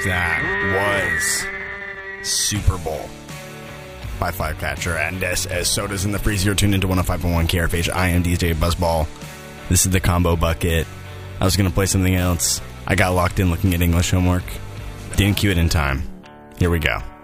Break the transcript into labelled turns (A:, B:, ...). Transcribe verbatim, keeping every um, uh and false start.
A: That was Super Bowl by Flycatcher, and as, as Soda's in the freezer, you're tuned into one oh five point one K R F H. I am D J Buzzball. This is the Combo Bucket. I was going to play something else. I got locked in looking at English homework. Didn't cue it in time. Here we go.